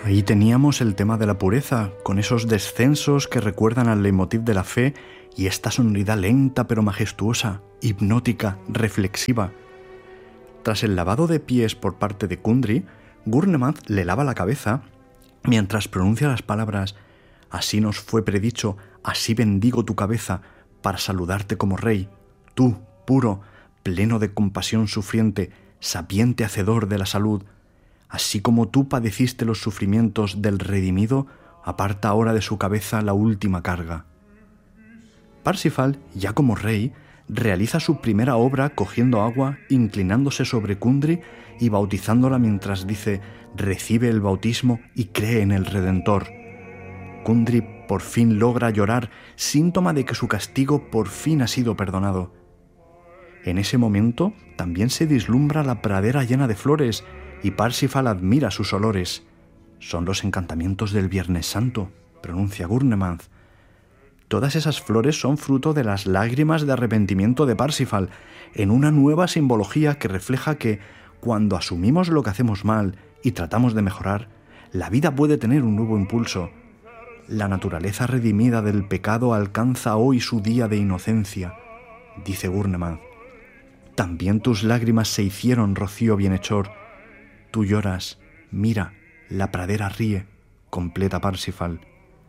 Ahí teníamos el tema de la pureza, con esos descensos que recuerdan al leitmotiv de la fe y esta sonoridad lenta pero majestuosa, hipnótica, reflexiva. Tras el lavado de pies por parte de Kundry, Gurnemanz le lava la cabeza mientras pronuncia las palabras: «Así nos fue predicho, así bendigo tu cabeza, para saludarte como rey, tú, puro, pleno de compasión sufriente, sapiente hacedor de la salud. Así como tú padeciste los sufrimientos del redimido, aparta ahora de su cabeza la última carga». Parsifal, ya como rey, realiza su primera obra cogiendo agua, inclinándose sobre Kundry y bautizándola mientras dice: «Recibe el bautismo y cree en el Redentor». Kundry por fin logra llorar, síntoma de que su castigo por fin ha sido perdonado. En ese momento también se vislumbra la pradera llena de flores y Parsifal admira sus olores. «Son los encantamientos del Viernes Santo», pronuncia Gurnemanz. Todas esas flores son fruto de las lágrimas de arrepentimiento de Parsifal, en una nueva simbología que refleja que, cuando asumimos lo que hacemos mal y tratamos de mejorar, la vida puede tener un nuevo impulso. La naturaleza redimida del pecado alcanza hoy su día de inocencia, dice Gurnemanz. También tus lágrimas se hicieron rocío bienhechor. Tú lloras, mira, la pradera ríe, completa Parsifal.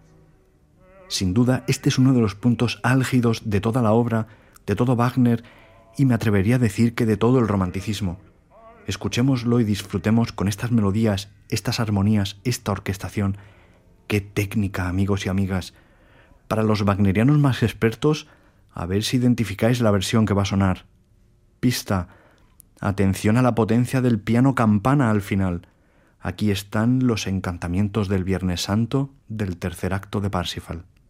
Sin duda, este es uno de los puntos álgidos de toda la obra, de todo Wagner y me atrevería a decir que de todo el romanticismo. Escuchémoslo y disfrutemos con estas melodías, estas armonías, esta orquestación. ¡Qué técnica, amigos y amigas! Para los wagnerianos más expertos, a ver si identificáis la versión que va a sonar. Pista. Atención a la potencia del piano campana al final. Aquí están los encantamientos del Viernes Santo del tercer acto de Parsifal.